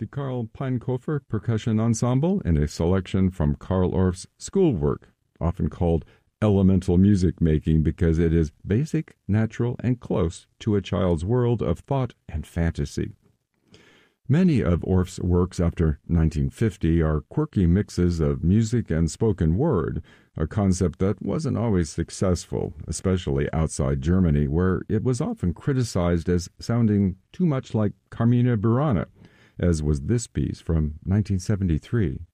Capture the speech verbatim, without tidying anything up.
the Karl Peinkofer Percussion Ensemble in a selection from Carl Orff's Schoolwork, often called elemental music making because it is basic, natural, and close to a child's world of thought and fantasy. Many of Orff's works after nineteen fifty are quirky mixes of music and spoken word, a concept that wasn't always successful, especially outside Germany, where it was often criticized as sounding too much like Carmina Burana, as was this piece from nineteen seventy-three.